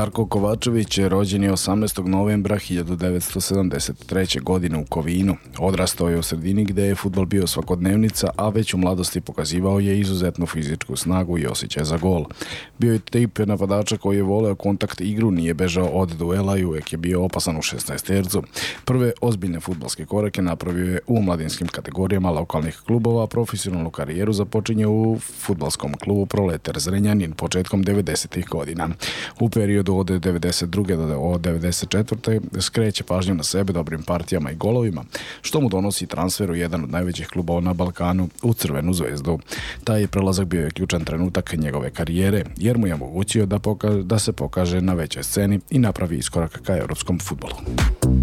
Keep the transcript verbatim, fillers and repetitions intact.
Darko Kovačević je rođen je osamnaestog novembra hiljadu devetsto sedamdeset treće. godine u Kovinu. Odrastao je u sredini gde je fudbal bio svakodnevnica, a već u mladosti pokazivao je izuzetnu fizičku snagu i osjećaj za gol. Bio je tip napadača koji je voleo kontakt igru, nije bežao od duela i uvek je bio opasan u šesnaestercu. Prve ozbiljne fudbalske korake napravio je u mladinskim kategorijama lokalnih klubova, a profesionalnu karijeru započinje u fudbalskom klubu Proletar Zrenjanin početkom devedesetih godina. U periodu od devedeset druge do devedeset četvrte skreće pažnju na sebe dobrim partijama i golovima, što mu donosi transfer u jedan od najvećih klubova na Balkanu, u Crvenu zvezdu. Taj prelazak bio je ključan trenutak njegove karijere, jer mu je omogućio da, pokaže, da se pokaže na većoj sceni i napravi iskorak ka evropskom fudbalu.